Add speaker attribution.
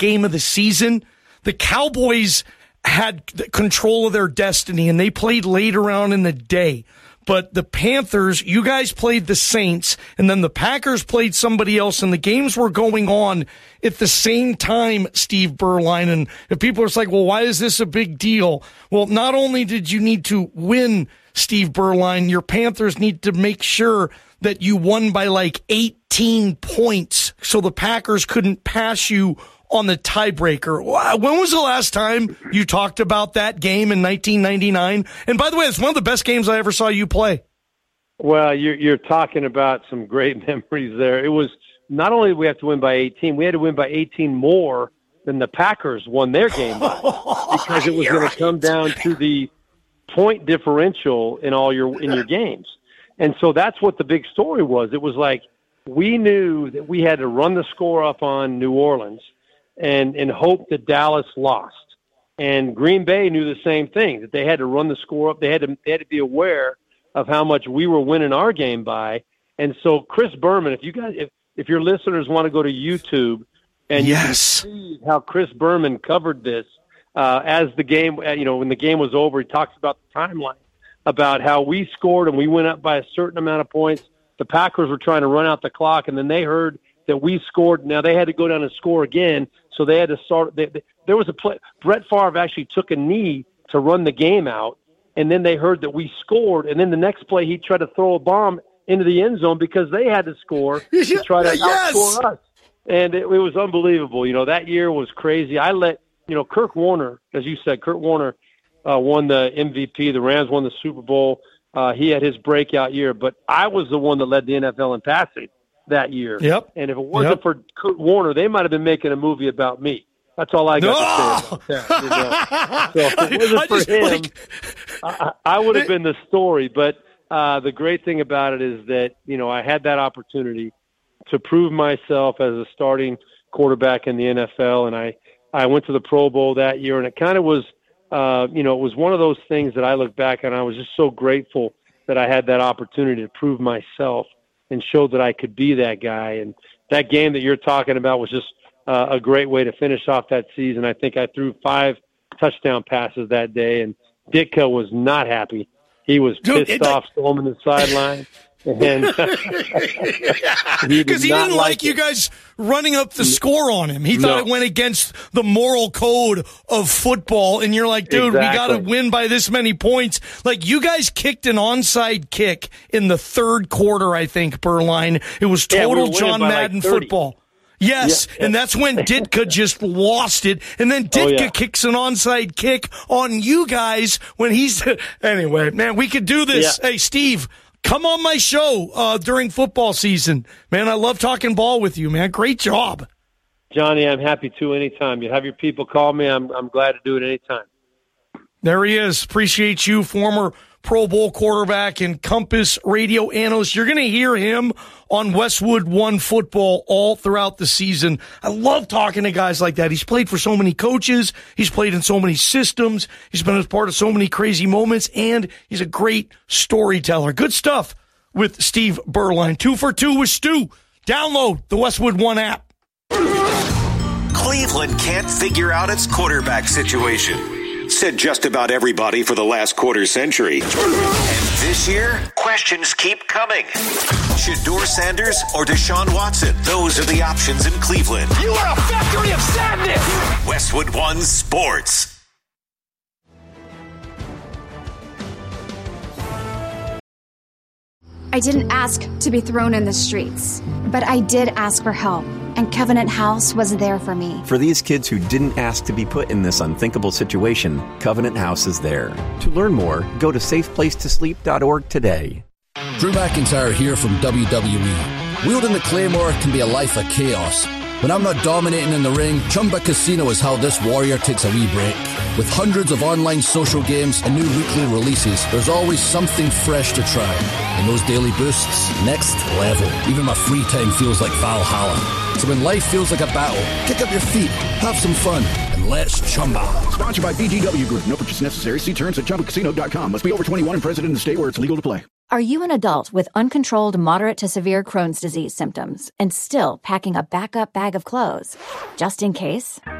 Speaker 1: game of the season. The Cowboys had control of their destiny, and they played later on in the day. But the Panthers, you guys played the Saints, and then the Packers played somebody else, and the games were going on at the same time, Steve Beuerlein. And if people are like, well, why is this a big deal? Well, not only did you need to win, Steve Beuerlein, your Panthers need to make sure that you won by like 18 points so the Packers couldn't pass you on the tiebreaker. When was the last time you talked about that game in 1999? And by the way, it's one of the best games I ever saw you play.
Speaker 2: Well, you're talking about some great memories there. It was not only did we have to win by 18, we had to win by 18 more than the Packers won their game by, because it was going to come down to the point differential in your games. And so that's what the big story was. It was like we knew that we had to run the score up on New Orleans and hope that Dallas lost. And Green Bay knew the same thing, that they had to run the score up. They had to be aware of how much we were winning our game by. And so Chris Berman, if your listeners want to go to YouTube and you can see how Chris Berman covered this as the game, when the game was over, he talks about the timeline, about how we scored and we went up by a certain amount of points. The Packers were trying to run out the clock, and then they heard that we scored. Now they had to go down and score again, so they had to start. There was a play. Brett Favre actually took a knee to run the game out, and then they heard that we scored, and then the next play he tried to throw a bomb into the end zone because they had to score to try to outscore us. And it was unbelievable. That year was crazy. I let Kurt Warner, as you said, Kurt Warner won the MVP. The Rams won the Super Bowl. He had his breakout year, but I was the one that led the NFL in passing that year.
Speaker 1: Yep.
Speaker 2: And if it wasn't for Kurt Warner, they might have been making a movie about me. That's all I got to say about that. So if it wasn't for him, I would have been the story. But the great thing about it is that, I had that opportunity to prove myself as a starting quarterback in the NFL. And I went to the Pro Bowl that year, and it kind of was, it was one of those things that I look back on. I was just so grateful that I had that opportunity to prove myself and show that I could be that guy. And that game that you're talking about was just a great way to finish off that season. I think I threw 5 touchdown passes that day, and Ditka was not happy. He was pissed off storming the sideline. Because
Speaker 1: he didn't like you guys running up the score on him. He thought it went against the moral code of football. And you're like, dude, we got to win by this many points. Like, you guys kicked an onside kick in the third quarter, I think, Beuerlein. It was total John Madden football. Yes, and that's when Ditka just lost it. And then Ditka kicks an onside kick on you guys when he's... Anyway, man, we could do this. Yeah. Hey, Steve, come on my show during football season. Man, I love talking ball with you, man. Great job.
Speaker 2: Johnny, I'm happy to anytime. You have your people call me. I'm glad to do it anytime.
Speaker 1: There he is. Appreciate you, former Pro Bowl quarterback and Compass radio analyst. You're going to hear him on Westwood One Football all throughout the season. I love talking to guys like that. He's played for so many coaches. He's played in so many systems. He's been a part of so many crazy moments, and he's a great storyteller. Good stuff with Steve Beuerlein. 2 for 2 with Stu. Download the Westwood One app.
Speaker 3: Cleveland can't figure out its quarterback situation. Said just about everybody for the last quarter century. And this year, questions keep coming. Shedeur Sanders or Deshaun Watson? Those are the options in Cleveland.
Speaker 4: You are a factory of sadness!
Speaker 3: Westwood One Sports.
Speaker 5: I didn't ask to be thrown in the streets, but I did ask for help, and Covenant House was there for me.
Speaker 6: For these kids who didn't ask to be put in this unthinkable situation, Covenant House is there. To learn more, go to safeplacetosleep.org today.
Speaker 7: Drew McIntyre here from WWE. Wielding the Claymore can be a life of chaos. When I'm not dominating in the ring, Chumba Casino is how this warrior takes a wee break. With hundreds of online social games and new weekly releases, there's always something fresh to try. And those daily boosts, next level. Even my free time feels like Valhalla. So when life feels like a battle, kick up your feet, have some fun, and let's Chumba.
Speaker 8: Sponsored by BGW Group. No purchase necessary. See terms at ChumbaCasino.com. Must be over 21 and present in the state where it's legal to play. Are you an adult with uncontrolled moderate to severe Crohn's disease symptoms and still packing a backup bag of clothes just in case?